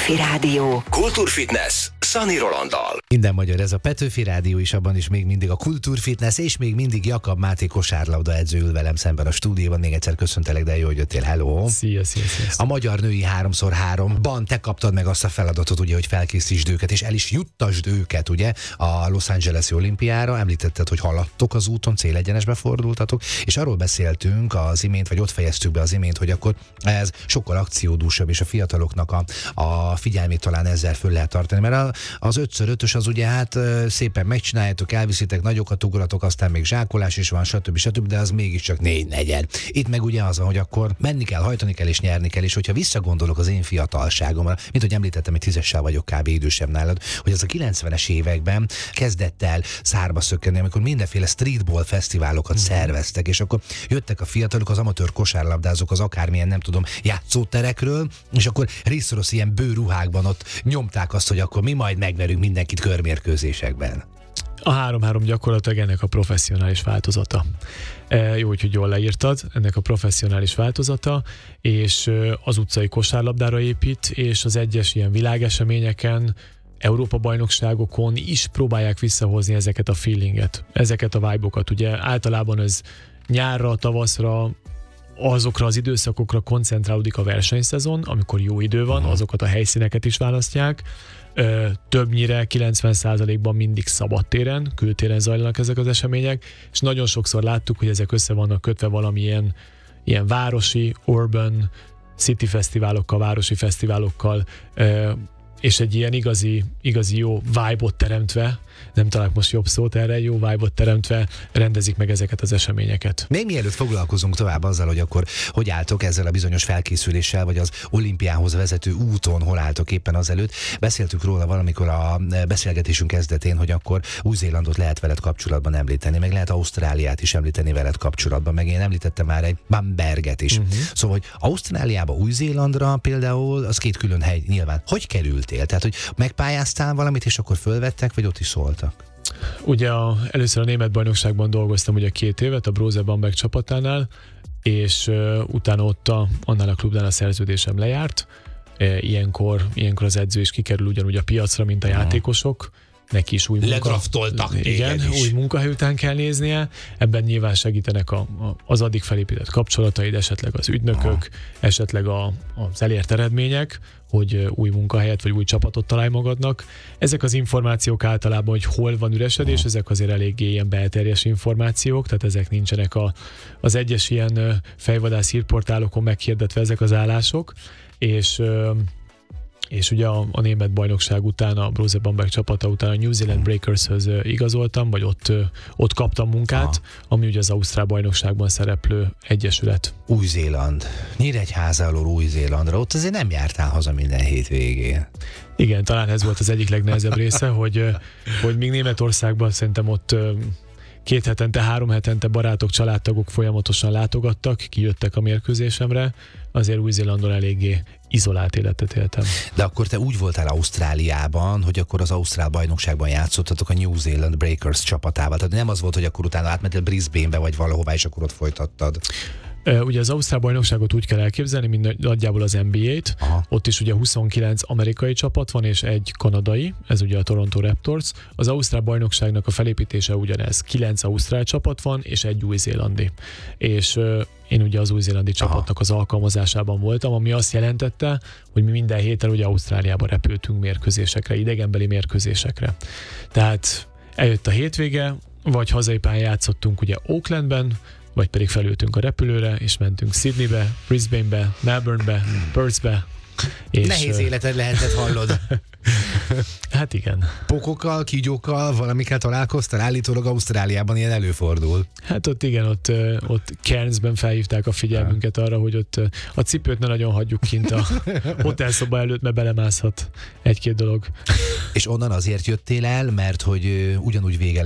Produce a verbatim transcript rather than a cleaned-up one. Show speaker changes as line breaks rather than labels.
Petőfi Rádió.
Kultúrfitness Szani Rolanddal.
Minden magyar, ez a Petőfi Rádió is, abban is még mindig a Kultúrfitness, és még mindig Jakab Máté kosárlabda edző ül velem szemben a stúdióban. Még egyszer köszöntelek, de jó, hogy jöttél. Hello!
Szia, szia, szia.
A magyar női háromszor háromban te kaptad meg azt a feladatot, ugye, hogy felkészítsd őket, és el is juttasd őket, ugye, a Los Angeles-i olimpiára. Említetted, hogy haladtok az úton, célegyenesbe fordultatok, és arról beszéltünk az imént, vagy ott fejeztük be az imént, hogy akkor ez sokkal akciódúsabb, és a fiataloknak a, a figyelmét talán ezzel föl lehet tartani, mert a, az ötször ötös az ugye hát szépen megcsináljátok, elviszitek, nagyokat ugratok, aztán még zsákolás is van, stb. stb., de az mégiscsak négy negyed. Itt meg ugye az van, hogy akkor menni kell, hajtani kell és nyerni kell, és hogyha visszagondolok az én fiatalságomra, mint hogy említettem, hogy tízessel vagyok kb. Idősebb nálad, hogy az a kilencvenes években kezdett el szárba szökkenni, amikor mindenféle streetball fesztiválokat mm. szerveztek, és akkor jöttek a fiatalok, az amatőr kosárlabdázók az akármilyen, nem tudom, játszóterekről, és akkor részorosz ilyen bőruhákban ott nyomták azt, hogy akkor mi majd megverünk mindenkit körmérkőzésekben.
A három-három gyakorlatilag ennek a professzionális változata. E, jó, hogy jól leírtad, ennek a professzionális változata, és az utcai kosárlabdára épít, és az egyes ilyen világeseményeken, Európa-bajnokságokon is próbálják visszahozni ezeket a feelinget, ezeket a vibe-okat. Ugye általában ez nyárra, tavaszra, azokra az időszakokra koncentrálódik a versenyszezon, amikor jó idő van, azokat a helyszíneket is választják. Ö, többnyire kilencven százalékban mindig szabadtéren, kültéren zajlanak ezek az események, és nagyon sokszor láttuk, hogy ezek össze vannak kötve valamilyen ilyen városi, urban, city fesztiválokkal, városi fesztiválokkal, ö, és egy ilyen igazi, igazi jó vibe-ot teremtve, nem találok most jobb szót erre, jó vibe-ot teremtve rendezik meg ezeket az eseményeket.
Még mielőtt foglalkozunk tovább azzal, hogy akkor hogy álltok ezzel a bizonyos felkészüléssel, vagy az olimpiához vezető úton, hol álltok éppen azelőtt, beszéltük róla valamikor a beszélgetésünk kezdetén, hogy akkor Új-Zélandot lehet veled kapcsolatban említeni, meg lehet Ausztráliát is említeni veled kapcsolatban, meg én említettem már egy Bamberget is. Uh-huh. Szóval, hogy Ausztráliába, Új-Zélandra például, az két külön hely nyilván. Hogy kerültél? Tehát, hogy megpályáztál valamit, és akkor fölvettek, vagy ott is szóltak?
Ugye a, először a német bajnokságban dolgoztam ugye két évet, a Brose Bamberg csapatánál, és uh, utána ott a, annál a klubnál a szerződésem lejárt. E, ilyenkor, ilyenkor az edző is kikerül ugyanúgy a piacra, mint a uh-huh. játékosok. Neki is új munka...
Ledraftoltak
igen,
is.
új munkahely után kell néznie. Ebben nyilván segítenek a, a, az addig felépített kapcsolataid, esetleg az ügynökök, Aha. esetleg a, az elért eredmények, hogy új munkahelyet vagy új csapatot találj magadnak. Ezek az információk általában, hogy hol van üresedés, Aha. ezek azért eléggé ilyen belterjes információk, tehát ezek nincsenek a, az egyes ilyen fejvadász hírportálokon meghirdetve ezek az állások, és... és ugye a, a német bajnokság után, a Brose Bamberg csapata után a New Zealand Breakers-höz igazoltam, vagy ott, ott kaptam munkát, Aha. ami ugye az Ausztrál bajnokságban szereplő egyesület.
Új-Zéland. Nyíregyháza alól Új-Zélandra. Ott azért nem jártál haza minden hétvégén.
Igen, talán ez volt az egyik legnehezebb része, hogy, hogy még Németországban szerintem ott két hetente, három hetente barátok, családtagok folyamatosan látogattak, kijöttek a mérkőzésemre, azért Új-Zélandon eléggé izolált életet éltem.
De akkor te úgy voltál Ausztráliában, hogy akkor az Ausztrál bajnokságban játszottatok a New Zealand Breakers csapatával. Tehát nem az volt, hogy akkor utána átmentél Brisbane-be vagy valahová, és akkor ott folytattad.
Ugye az Ausztrál bajnokságot úgy kell elképzelni, mint nagyjából az en bé á-t. Aha. Ott is ugye huszonkilenc amerikai csapat van, és egy kanadai, ez ugye a Toronto Raptors. Az Ausztrál bajnokságnak a felépítése ugyanez. kilenc ausztrál csapat van, és egy új-zélandi. És uh, én ugye az új-zélandi csapatnak az alkalmazásában voltam, ami azt jelentette, hogy mi minden héten ugye Ausztráliába repültünk mérkőzésekre, idegenbeli mérkőzésekre. Tehát eljött a hétvége, vagy hazai pályán játszottunk ugye Aucklandben, vagy pedig felültünk a repülőre, és mentünk Sydneybe, Brisbanebe, Melbournebe, Perthbe. És
nehéz életed lehetett, hallod.
Hát igen.
Pokokkal, kígyókkal, valamikkel találkoztál? Állítólag Ausztráliában ilyen előfordul.
Hát ott igen, ott, ott Cairnsben felhívták a figyelmünket arra, hogy ott a cipőt ne nagyon hagyjuk kint a hotelszoba előtt, mert belemászhat egy-két dolog.
És onnan azért jöttél el, mert hogy ugyanúgy vége